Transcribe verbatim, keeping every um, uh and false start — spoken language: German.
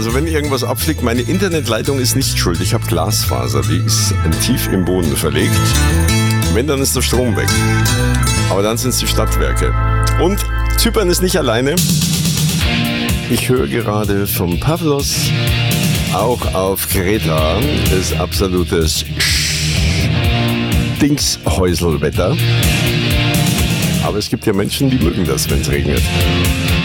Also wenn irgendwas abfliegt, meine Internetleitung ist nicht schuld. Ich habe Glasfaser, die ist tief im Boden verlegt. Wenn, dann ist der Strom weg. Aber dann sind es die Stadtwerke. Und Zypern ist nicht alleine. Ich höre gerade vom Pavlos, auch auf Kreta ist absolutes Dingshäuselwetter. Aber es gibt ja Menschen, die mögen das, wenn es regnet.